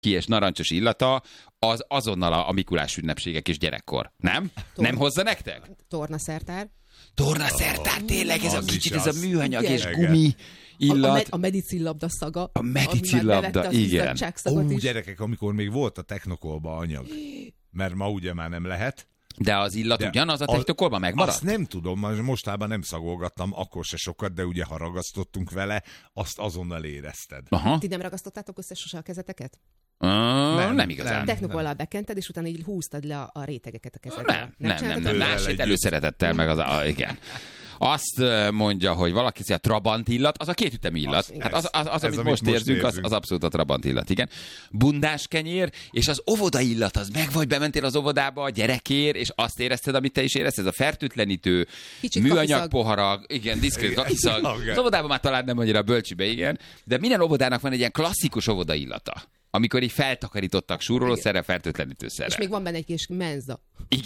és narancsos illata, az azonnal a Mikulás ünnepségek és gyerekkor. Nem? Nem hozza nektek? Tornaszertár. Tornaszertár, tényleg, ez a kicsit, ez a műanyag igen. és gumi illat. A medicillabda szaga. A medicillabda, igen. Gyerekek, amikor még volt a Technokolba anyag. Mert ma ugye már nem lehet. De az illat ugyanaz a Technokolban megmaradt? Azt nem tudom, mostában nem szagolgattam, akkor se sokat, de ugye ha ragasztottunk vele, azt azonnal érezted. Aha. Ti nem ragasztottátok össze sose a kezeteket? Nem igazán. Technokollal bekented, és utána így húztad le a rétegeket a kezedre. Nem. Másért előszeretettel, meg igen. Azt mondja, hogy valaki a Trabant illat, az a kétütemű illat. Hát az amit most érzünk, az abszolút a Trabant illat, igen. Bundás kenyér, és az óvoda illat, az meg vagy bementél az óvodába a gyerekért, és azt érezted, amit te is érezted, ez a fertőtlenítő, műanyag poharak, igen, diszkrét kakiszag. Az óvodában már talán nem annyira bölcsibe, igen, de minden óvodának van egy ilyen klasszikus óvoda illata. Amikor így feltakarítottak súrolószerre, fertőtlenítőszerre. És még van benne egy kis menza.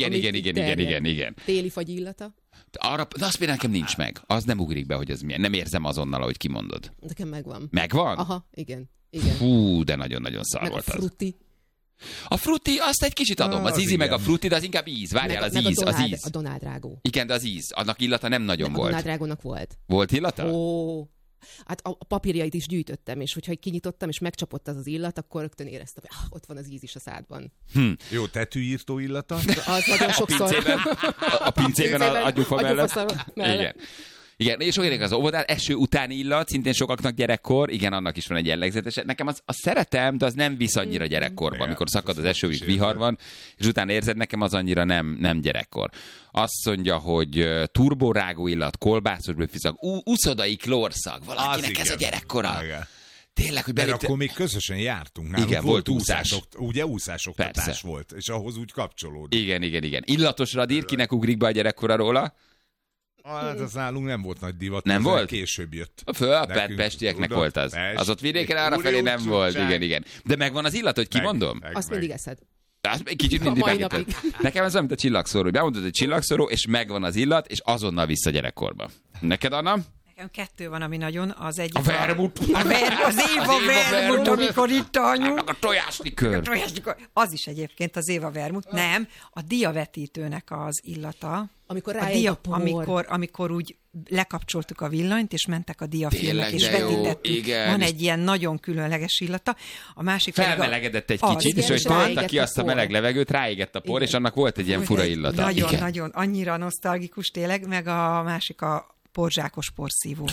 Igen. Téli fagy illata. De azt például nekem nincs meg. Az nem ugrik be, hogy ez milyen. Nem érzem azonnal, ahogy kimondod. Nekem megvan. Megvan? Aha, igen. Fú, de nagyon-nagyon szar meg volt a frutti. A frutti, azt egy kicsit adom. Az ízi meg a frutti, de az inkább íz. Várjál, az íz. A Donald Drágó. Igen, de az íz. Annak illata nem nagyon volt. A Donald Drágónak volt. Volt illata? Ó. Hát a papírjait is gyűjtöttem, és hogyha kinyitottam, és megcsapott az illat, akkor rögtön éreztem, hogy ott van az íz is a szádban. Jó, tetűírtó illata? Az nagyon sokszor. A pincében a agyufa mellett. Igen, és olyan az óvodán, eső utáni illat, szintén sokaknak gyerekkor, igen, annak is van egy jellegzetes. Nekem azt szeretem, de az nem visz annyira gyerekkorban, amikor szakad az eső, és vihar van, és utána érzed, nekem az annyira nem gyerekkor. Azt mondja, hogy turborágó illat, kolbászos bőrfiszag, uszodai klórszag, valakinek ez a gyerekkora. Tényleg, hogy belépte... akkor még közösen jártunk. Nálunk igen, volt úszás. Ugye úszásoktatás volt, és ahhoz úgy kapcsolódik. Igen. Illatos radír, kinek ugrik be a gyerekkora róla? Hát az nálunk nem volt nagy divat. Nem volt? Később jött. A pestieknek volt az. Az ott vidéken arrafelé nem volt. Igen. De megvan az illat, hogy kimondom? Azt mindig eszed. Kicsit mindig megíted. Nekem ez olyan, mint a csillagszóró, hogy bemondod, hogy csillagszóró, és megvan az illat, és azonnal vissza gyerekkorba. Neked, Anna? Nekem kettő van, ami nagyon, az egyik... A vermut. Az Éva vermut, amikor itt anyu. A tojáslikör. Az is egyébként az Éva vermut. Nem, a diavetítőnek az illata. Amikor rájön a por. Amikor úgy lekapcsoltuk a villanyt, és mentek a diafilmek, és vetítettük. Van egy ilyen nagyon különleges illata. A másik felmelegedett egy kicsit, és hogy tolta ki azt a meleg levegőt, ráégett a por, és annak volt egy ilyen fura illata. Nagyon, annyira nosztalgikus tényleg, meg a másik a porzsákos porszívó.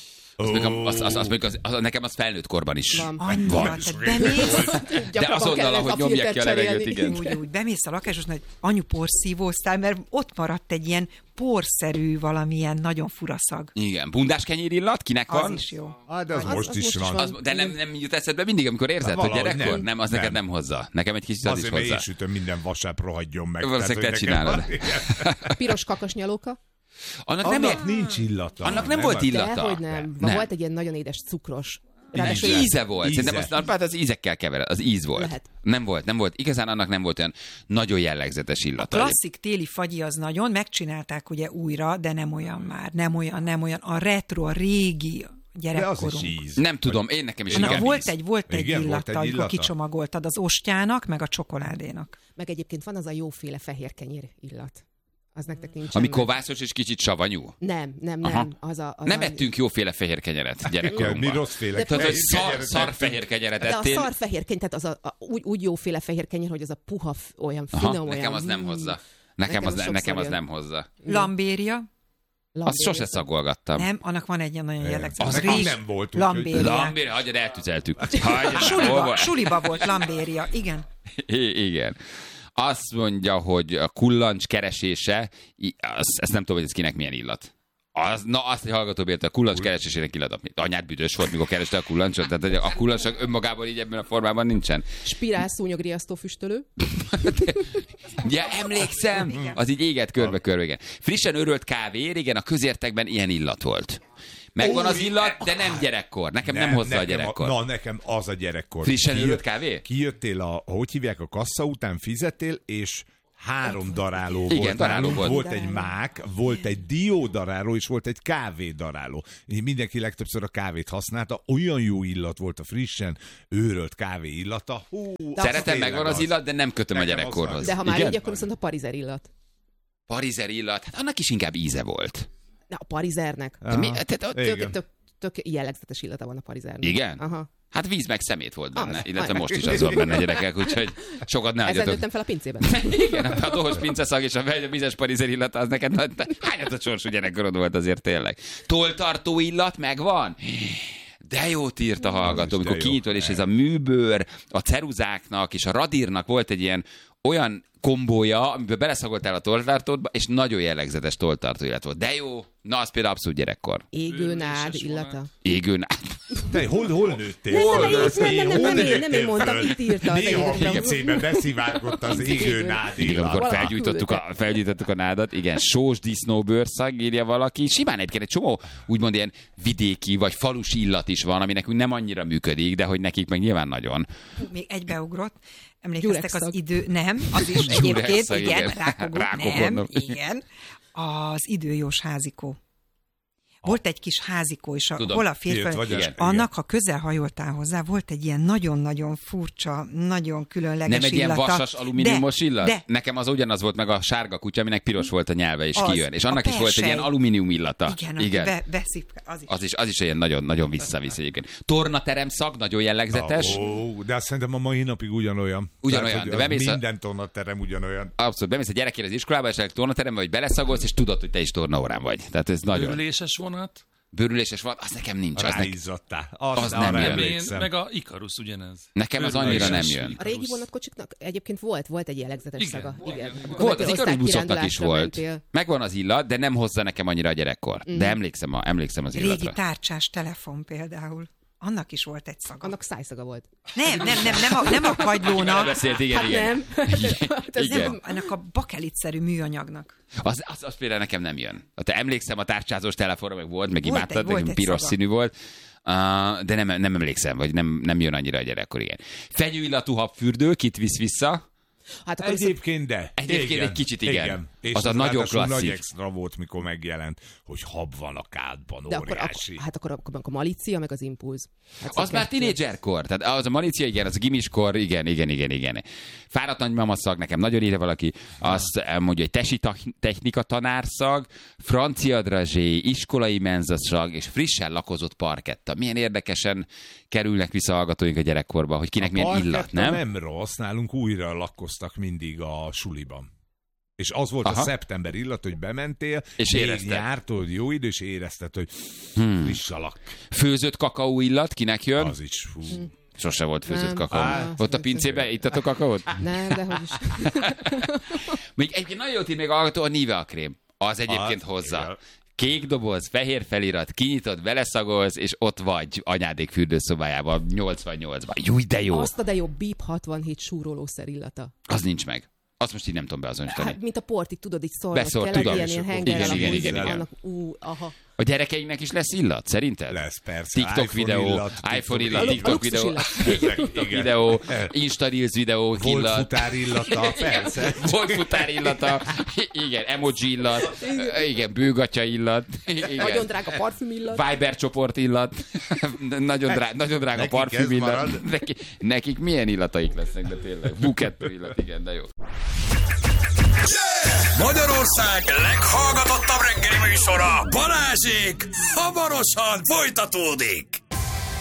Nekem az felnőtt korban is van. De azonnal, ahogy nyomják ki a levegőt, igen. Úgy bemész a lakáshoz, hogy anyu porszívóztál, mert ott maradt egy ilyen porszerű valamilyen nagyon fura szag. Igen, bundás kenyér illat, kinek van? Az is jó. De az most is van. De nem jut eszedbe mindig, amikor érzed, hogy gyerekkor? Nem, az neked nem hozza. Nekem egy kicsit az is hozzá. Azért én sütöm, minden vasárnap rohadjon meg. Valószínűleg te csinálod. Piros kakasnyalóka. Annak nincs illata. Annak nem volt illata. Dehogy nem. Volt egy ilyen nagyon édes cukros. Íze volt. Szerintem az ízekkel kevered. Az íz volt. Lehet. Nem volt. Igazán annak nem volt olyan nagyon jellegzetes illata. A klasszik téli fagyi az nagyon, megcsinálták ugye újra, de nem olyan már. Nem olyan. A retro, a régi gyerekkorunk. Nem tudom, én nekem is igen. Volt egy illata, amikor kicsomagoltad az ostjának, meg a csokoládénak. Meg egyébként van az a jóféle fehér kenyér illat. Az nektek nincs. Ami kovászos és kicsit savanyú? Nem. Nem ettünk jóféle fehér kenyeret gyerekkorunkban. Mi rosszféle szar fehér kenyeret ettél. De a szar fehér kenyeret, tehát az úgy jóféle fehér kenyer, hogy az a puha, olyan finom, nekem az nem hozza. Nekem az nem hozza. Lambéria. Azt sose szagolgattam. Nem, annak van egy nagyon jellegzetes. Az nem volt. Lambéria, hagyjad, eltüzeltük. Suliba volt lambéria, igen. Igen. Azt mondja, hogy a kullancs keresése, ezt nem tudom, hogy ez kinek milyen illat. Azt egy hallgató bírta, a kullancs keresésének illat. Anyád büdös volt, mikor kereste a kullancsot. Tehát a kullancsok önmagában így ebben a formában nincsen. Spirál szúnyogriasztó füstölő. Ja, emlékszem. Az így égett körbe-körbe, igen. Frissen örölt kávé, régen a közértekben ilyen illat volt. Megvan az illat, de nem gyerekkor. Nekem nem hozza a gyerekkor. Nekem az a gyerekkor. Frissen örült kávé? Kijöttél hogy hívják, a kassa után fizettél, és 3 daráló Igen, volt daráló nálunk. volt. Volt egy mák, volt egy diódaráló, és volt egy kávédaráló. Mindenki legtöbbször a kávét használta. Olyan jó illat volt a frissen őrölt kávé illata. Szeretem, megvan az illat, de nem kötöm a gyerekkorhoz. De ha már így, akkor viszont a parizer illat. Parizer illat, hát annak is inkább íze volt. Na, a parizernek. Tök jellegzetes illata van a parizernek. Igen? Aha. Hát víz meg szemét volt benne, illetve most is az van benne, gyerekek, úgyhogy sokat ne adjatok. Ezen nőttem fel a pincében. Igen, a dohos pinceszag és a vízes parizer illat, az neked hányatott sorsú gyerekkorod volt azért tényleg. Tolltartó illat megvan? De jót írt a hallgató, amikor kinyitod, és ez a műbőr, a ceruzáknak és a radírnak volt egy ilyen olyan kombója, amiben beleszagoltál a tolltartódba, és nagyon jellegzetes tolltartó illat volt. De jó, na az például abszolút gyerekkor. Égőnád illata. Égőnád. Te hol nőttél? Nem én mondtam, itt írta. Néha a pincében beszivárgott az égőnád illat. Amikor felgyújtottuk a nádat, igen, sós disznóbőrszag, írja valaki. Simán egyébként egy csomó úgymond ilyen vidéki vagy falusi illat is van, ami nekünk nem annyira működik, de hogy nekik meg nyilván nagyon. Még egybeugrott. Emlékeztek az idő... Nem, az is egyébként, igen, nem, igen. Az időjós házikó. Volt egy kis házikó is, hol a férfi, és annak, ha közel hajoltál hozzá, volt egy ilyen nagyon-nagyon furcsa, nagyon különleges illata. Nem egy ilyen vasas alumíniumos illat? De. Nekem az ugyanaz volt, meg a sárga kutya, aminek piros volt a nyelve, és kijön. És annak is volt egy ilyen alumínium illata. Igen. Az is olyan nagyon visszavisz egyébként. Tornaterem szag, nagyon jellegzetes. De azt szerintem a mai napig ugyanolyan. Ugyanolyan. Tehát, minden tornaterem ugyanolyan. Abszolút. Bemész a gyerekére az iskolába, és tornaterembe, vagy beleszagolsz, és tudod, hogy te is tornaórán vagy. Tehát ez nagyon. Bőrüléses vonat, az nekem nincs. Ráizzattál. Az nem jön. Meg a Ikarus ugyanez. Nekem az annyira nem jön. A régi vonatkocsiknak egyébként volt egy jellegzetes szaga. Igen. Volt, az Ikarus buszoknak is volt. Megvan az illat, de nem hozza nekem annyira a gyerekkor. De emlékszem az illatra. Régi tárcsás telefon például. Annak is volt egy szaga. Annak szájszaga volt. Nem a kagylónak. Beszélt, igen. Nem. Ennek a bakelitszerű műanyagnak. Az például nekem nem jön. Te emlékszem a tárcsázós telefonra, meg volt, meg imádtad, meg piros színű volt. De nem emlékszem, vagy nem jön annyira a gyerekkor, igen. Fenyőillatú habfürdő, kit visz vissza? Hát Egyébként egy kicsit igen. És az a nagyon klasszik. Nagy extra volt, mikor megjelent, hogy hab van a kádban, óriási. Akkor a Malícia, meg az Impulz. Hát az már tínédzserkor. Tehát az a Malícia, igen, az a gimiskor, igen. Fáradt nagymama szag, nekem nagyon írja valaki. Azt mondja, hogy tesi technika tanárszag, francia drazsé, iskolai menzaszag, és frissen lakozott parketta. Milyen érdekesen kerülnek vissza hallgatóink a gyerekkorba, hogy kinek milyen illat, nem? Nem rossz, nálunk újra lakkoztak mindig a suliban. És az volt a szeptember illat, hogy bementél, és érezted. Jártod, jó idő, és érezted, hogy friss alak. Főzött kakaó illat, kinek jön? Az is, Sose volt főzött kakaó. Ott a pincében ittatok kakaót? Nem, de hogy is. Még egyébként nagyon jót ír még a Nivea krém. Az egyébként hozza. Kék doboz, fehér felirat, kinyitod, beleszagolsz, és ott vagy anyádék fürdőszobájában, 88-ban. Júj, de jó! Azt a de jó BIP 67 súrolószer illata. Az nincs meg. Azt most így nem tudom beazonosítani. Hát, mint a portig, tudod, így szólnak. Beszólt, tudom. Ilyen hengerrel. Igen. A gyerekeinknek is lesz illat, szerinted? Lesz, persze. TikTok videó, iPhone illat, TikTok videó, Insta Reels videó, illat. Volt futár illata, persze. Volt futár illata, igen, emoji illat, igen, bőgatya illat. Nagyon drága parfüm illat. Viber csoport illat, nagyon drága parfüm illat. Nekik milyen illataik lesznek, de tényleg. Bukettő illat, igen, de jó. Magyarország leghallgatottabb reggeli műsora, Balázsék, hamarosan folytatódik.